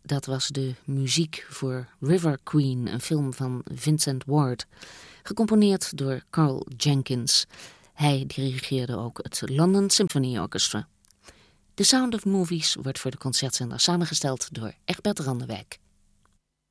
dat was de muziek voor River Queen, een film van Vincent Ward, gecomponeerd door Carl Jenkins. Hij dirigeerde ook het London Symphony Orchestra. The Sound of Movies wordt voor de concertzender samengesteld door Egbert Randewijk.